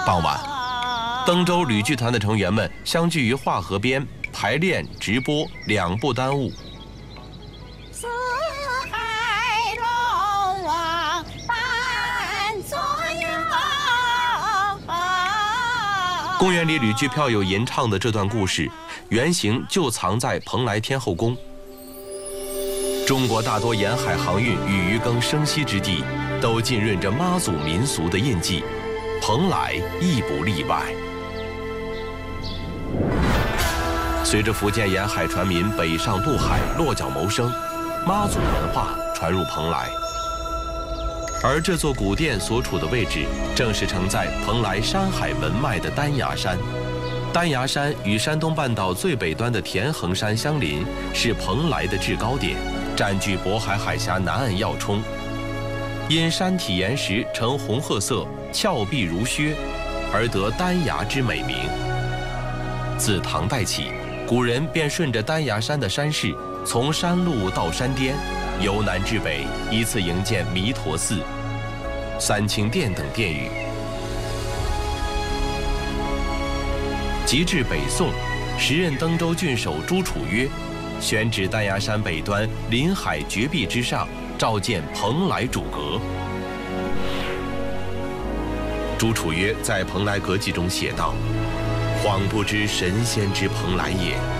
傍晚，登州吕剧团的成员们相聚于化河边，排练、直播两不耽误。 四海龙王伴左右。 公园里吕剧票友吟唱的这段故事，原型就藏在蓬莱天后宫。中国大多沿海航运与渔耕生息之地，都浸润着妈祖民俗的印记，蓬莱亦不例外。随着福建沿海船民北上渡海落脚谋生，妈祖文化传入蓬莱。而这座古殿所处的位置，正是承在蓬莱山海文脉的丹崖山。丹崖山与山东半岛最北端的田横山相邻，是蓬莱的制高点，占据渤海海峡南岸要冲。因山体岩石呈红褐色，峭壁如削，而得丹崖之美名。自唐代起，古人便顺着丹崖山的山势，从山路到山巅，由南至北，依次营建弥陀寺、三清殿等殿宇。及至北宋，时任登州郡守朱楚约选址丹崖山北端临海绝壁之上，召建蓬莱主阁。朱楚约在《蓬莱阁记》中写道：“恍不知神仙之蓬莱也，